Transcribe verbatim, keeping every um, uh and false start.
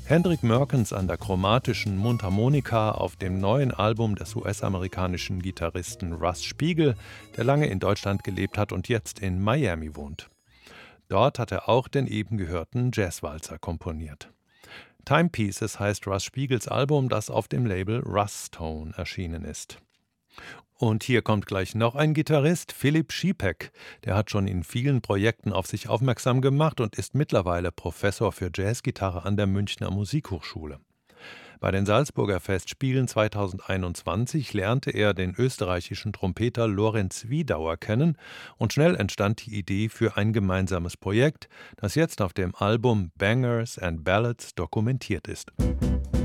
Hendrik Merkens an der chromatischen Mundharmonika auf dem neuen Album des U S-amerikanischen Gitarristen Russ Spiegel, der lange in Deutschland gelebt hat und jetzt in Miami wohnt. Dort hat er auch den eben gehörten Jazzwalzer komponiert. Timepieces heißt Russ Spiegels Album, das auf dem Label Russtone erschienen ist. Und hier kommt gleich noch ein Gitarrist, Philipp Schiepeck. Der hat schon in vielen Projekten auf sich aufmerksam gemacht und ist mittlerweile Professor für Jazzgitarre an der Münchner Musikhochschule. Bei den Salzburger Festspielen zweitausendeinundzwanzig lernte er den österreichischen Trompeter Lorenz Wiedauer kennen und schnell entstand die Idee für ein gemeinsames Projekt, das jetzt auf dem Album Bangers and Ballads dokumentiert ist.